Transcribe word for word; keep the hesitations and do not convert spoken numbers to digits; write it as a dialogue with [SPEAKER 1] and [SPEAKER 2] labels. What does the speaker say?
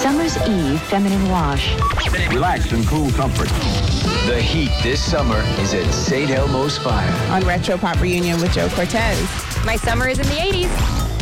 [SPEAKER 1] Summer's Eve Feminine Wash.
[SPEAKER 2] Relax and cool comfort.
[SPEAKER 3] The heat this summer is at Saint Elmo's Fire.
[SPEAKER 4] On Retro Pop Reunion with Joe Cortez.
[SPEAKER 5] My summer is in the eighties.